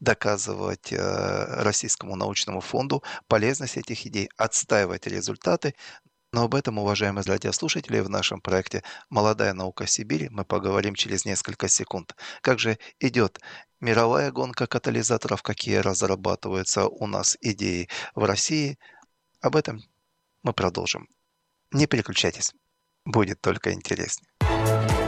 доказывать Российскому научному фонду полезность этих идей, отстаивать результаты. Но об этом, уважаемые радиослушатели, в нашем проекте «Молодая наука Сибири» мы поговорим через несколько секунд. Как же идет мировая гонка катализаторов, какие разрабатываются у нас идеи в России. Об этом мы продолжим. Не переключайтесь, будет только интереснее.